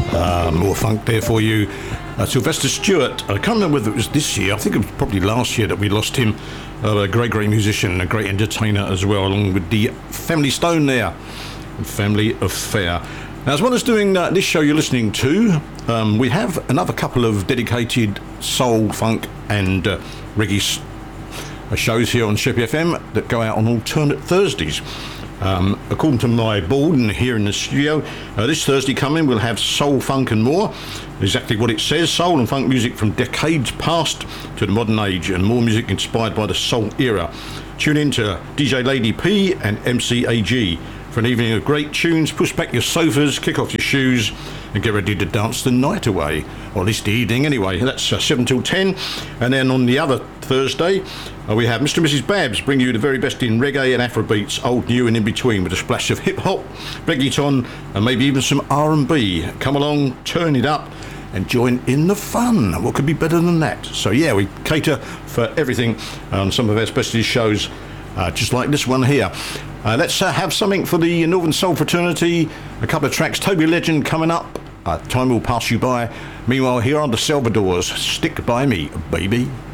More funk there for you. Sylvester Stewart, I can't remember whether it was this year, I think it was probably last year that we lost him. A great musician, a great entertainer as well, along with the Family Stone there, Family Affair. Now, as well as doing this show you're listening to, we have another couple of dedicated soul, funk and reggae shows here on Sheppey FM that go out on alternate Thursdays. According to my board and here in the studio, this Thursday coming we'll have soul, funk and more. Exactly what it says, soul and funk music from decades past to the modern age, and more music inspired by the soul era. Tune in to DJ Lady P and MCAG for an evening of great tunes. Push back your sofas, kick off your shoes and get ready to dance the night away, or at least the evening anyway. That's 7 till 10. And then on the other Thursday we have Mr and Mrs Babs bring you the very best in reggae and Afrobeats, old, new and in between, with a splash of hip hop, reggaeton and maybe even some R&B. Come along, turn it up and join in the fun. What could be better than that? So yeah, we cater for everything on some of our specialty shows, just like this one here. Let's have something for the Northern Soul Fraternity. A couple of tracks. Toby Legend coming up. Time will pass you by. Meanwhile, here are the Salvadors. Stick by me, baby.